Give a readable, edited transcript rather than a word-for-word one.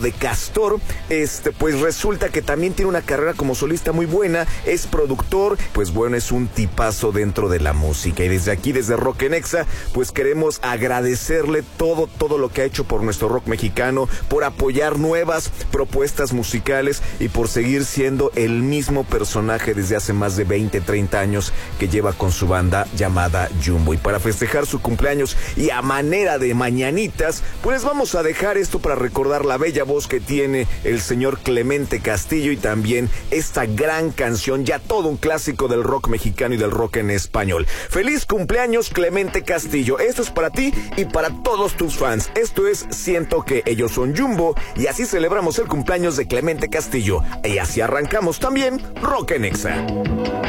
de Castor, pues resulta que también tiene una carrera como solista muy buena, es productor, pues bueno, es un tipazo dentro de la música. Y desde aquí, desde Rock en Exa, pues queremos agradecerle todo lo que ha hecho por nuestro rock mexicano, por apoyar nuevas propuestas musicales y por seguir siendo el mismo personaje desde hace más de 20, 30 años que lleva con su banda llamada Jumbo. Y para festejar su cumpleaños y a manera de mañanitas, pues vamos a dejar esto para recordar la bella voz que tiene el señor Clemente Castillo y también esta gran canción, ya todo un clásico del rock mexicano y del rock en español. Feliz cumpleaños, Clemente Castillo. Esto es para ti y para todos tus fans. Esto es Siento que ellos son Jumbo y así celebramos el cumpleaños de Clemente Castillo. Y así arrancamos también Rock en Exa.